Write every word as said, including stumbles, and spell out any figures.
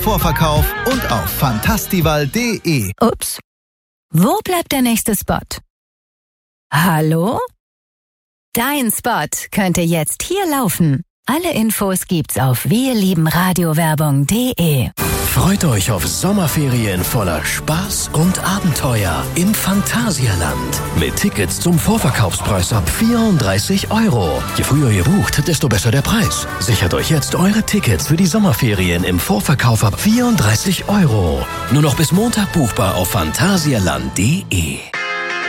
Vorverkauf und auf fantastival punkt de. Ups. Wo bleibt der nächste Spot? Hallo? Dein Spot könnte jetzt hier laufen. Alle Infos gibt's auf wirliebenradiowerbung punkt de. Freut euch auf Sommerferien voller Spaß und Abenteuer im Phantasialand. Mit Tickets zum Vorverkaufspreis ab vierunddreißig Euro. Je früher ihr bucht, desto besser der Preis. Sichert euch jetzt eure Tickets für die Sommerferien im Vorverkauf ab vierunddreißig Euro. Nur noch bis Montag buchbar auf phantasialand punkt de.